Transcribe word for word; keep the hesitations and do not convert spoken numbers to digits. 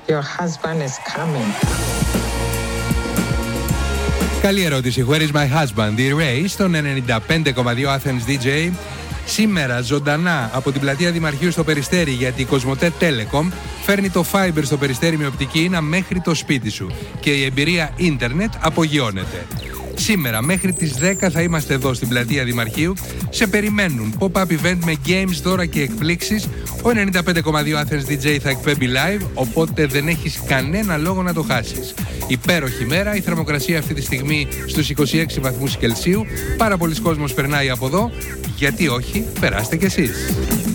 Your husband is coming. Καλή ερώτηση. Where is my husband? The Ray στον ενενήντα πέντε κόμμα δύο Athens ντι τζέι. Σήμερα ζωντανά από την πλατεία Δημαρχείου στο Περιστέρι, γιατί η Κοσμοτέ Telecom φέρνει το Fiber στο Περιστέρι με οπτική ίνα μέχρι το σπίτι σου και η εμπειρία ίντερνετ απογειώνεται. Σήμερα μέχρι τις δέκα θα είμαστε εδώ στην πλατεία Δημαρχείου. Σε περιμένουν pop-up event με games, δώρα και εκπλήξεις. Ο ενενήντα πέντε κόμμα δύο Athens ντι τζέι θα εκπέμπει live, οπότε δεν έχεις κανένα λόγο να το χάσεις. Υπέροχη μέρα, η θερμοκρασία αυτή τη στιγμή στους είκοσι έξι βαθμούς Κελσίου. Πάρα πολλοί κόσμος περνάει από εδώ. Γιατί όχι, περάστε κι εσείς.